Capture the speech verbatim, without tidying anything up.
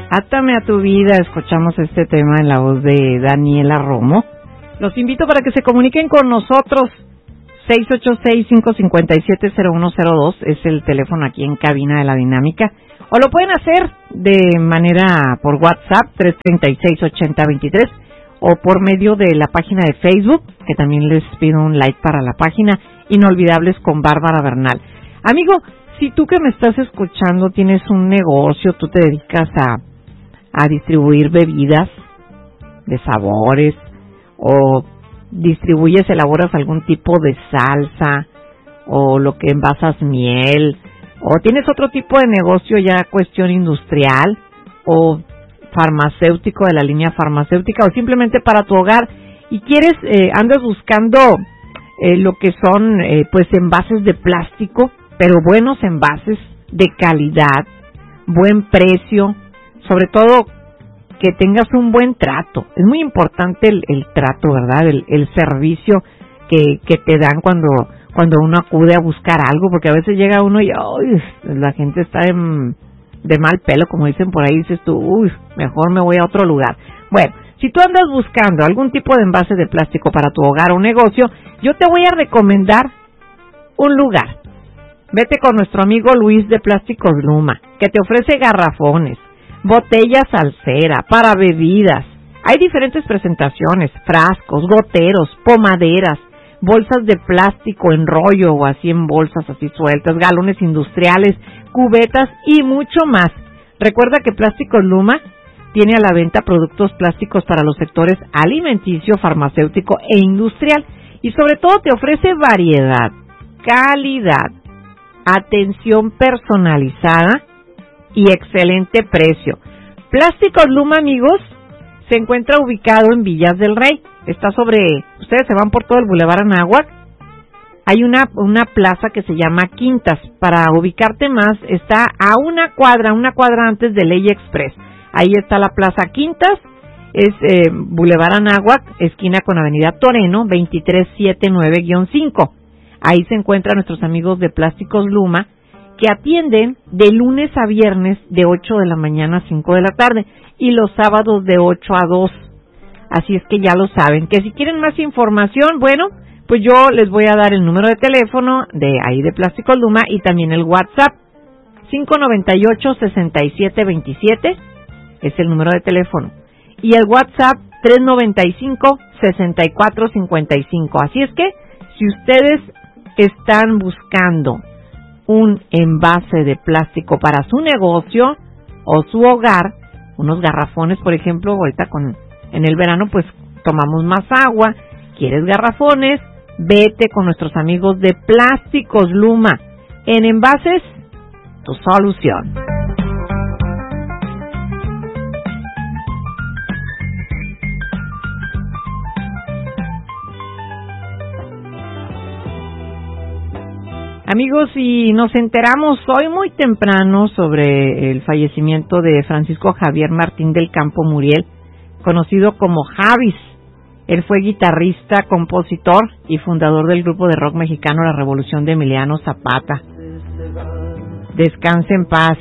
Átame a tu vida, escuchamos este tema en la voz de Daniela Romo. Los invito para que se comuniquen con nosotros. seis ocho seis, cinco cinco siete, cero uno cero dos es el teléfono aquí en cabina de La Dinámica. O lo pueden hacer de manera por WhatsApp, tres tres seis, ocho cero dos tres, o por medio de la página de Facebook, que también les pido un like para la página, Inolvidables con Bárbara Bernal. Amigo, si tú que me estás escuchando tienes un negocio, tú te dedicas a, a distribuir bebidas de sabores, o distribuyes, elaboras algún tipo de salsa, o lo que envasas miel, o tienes otro tipo de negocio ya cuestión industrial, o farmacéutico, de la línea farmacéutica, o simplemente para tu hogar, y quieres, eh, andas buscando eh, lo que son eh, pues envases de plástico, pero buenos envases, de calidad, buen precio, sobre todo que tengas un buen trato. Es muy importante el, el trato, ¿verdad? El, el servicio que, que te dan cuando cuando uno acude a buscar algo, porque a veces llega uno y ¡ay! La gente está en, de mal pelo, como dicen por ahí, dices tú, uy, mejor me voy a otro lugar. Bueno, si tú andas buscando algún tipo de envase de plástico para tu hogar o negocio, yo te voy a recomendar un lugar. Vete con nuestro amigo Luis de Plásticos Luma, que te ofrece garrafones, botellas al cera, para bebidas. Hay diferentes presentaciones, frascos, goteros, pomaderas, bolsas de plástico en rollo o así en bolsas así sueltas, galones industriales, cubetas y mucho más. Recuerda que Plásticos Luma tiene a la venta productos plásticos para los sectores alimenticio, farmacéutico e industrial, y sobre todo te ofrece variedad, calidad, atención personalizada y excelente precio. Plásticos Luma, amigos, se encuentra ubicado en Villas del Rey. Está sobre, ustedes se van por todo el Boulevard Anáhuac. Hay una una plaza que se llama Quintas. Para ubicarte más, está a una cuadra, una cuadra antes de Ley Express. Ahí está la Plaza Quintas. Es eh, Boulevard Anáhuac, esquina con Avenida Toreno, veintitrés setenta y nueve guion cinco. Ahí se encuentran nuestros amigos de Plásticos Luma, que atienden de lunes a viernes de ocho de la mañana a cinco de la tarde y los sábados de ocho a dos. Así es que ya lo saben, que si quieren más información, bueno, pues yo les voy a dar el número de teléfono de ahí de Plásticos Luma y también el WhatsApp. cinco nueve ocho, seis siete dos siete es el número de teléfono. Y el WhatsApp tres nueve cinco, seis cuatro cinco cinco. Así es que si ustedes están buscando un envase de plástico para su negocio o su hogar, unos garrafones, por ejemplo, ahorita con en el verano pues tomamos más agua, quieres garrafones, vete con nuestros amigos de Plásticos Luma. En envases, tu solución. Amigos, y nos enteramos hoy muy temprano sobre el fallecimiento de Francisco Javier Martín del Campo Muriel, conocido como Javis. Él fue guitarrista, compositor y fundador del grupo de rock mexicano La Revolución de Emiliano Zapata. Descanse en paz.